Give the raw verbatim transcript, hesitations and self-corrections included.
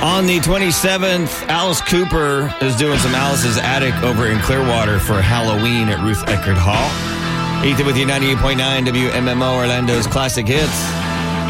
On the twenty-seventh, Alice Cooper is doing some Alice's Attic over in Clearwater for Halloween at Ruth Eckerd Hall. Ethan with you, ninety-eight point nine W M M O, Orlando's Classic Hits.